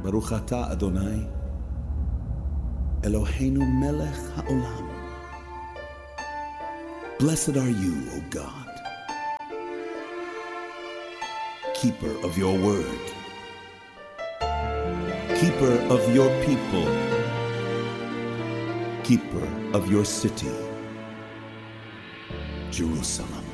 Baruch atah Adonai, Eloheinu melech haolam. Blessed are you, O God, keeper of your word, keeper of your people, keeper of your city, Jerusalem.